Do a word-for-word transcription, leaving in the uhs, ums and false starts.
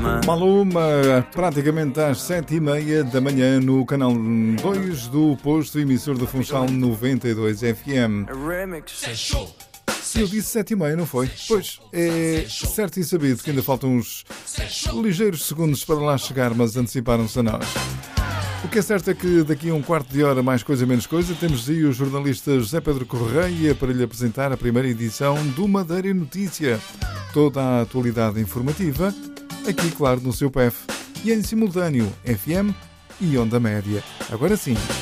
Maluma, praticamente às sete e meia da manhã no canal dois do posto emissor do Funchal noventa e dois F M. Eu disse sete e meia, não foi? Pois, é certo e sabido que ainda faltam uns ligeiros segundos para lá chegar, mas anteciparam-se a nós. O que é certo é que daqui a um quarto de hora, mais coisa menos coisa, temos aí o jornalista José Pedro Correia para lhe apresentar a primeira edição do Madeira Notícia. Toda a atualidade informativa, aqui claro no seu P E F, e em simultâneo F M e Onda Média. Agora sim,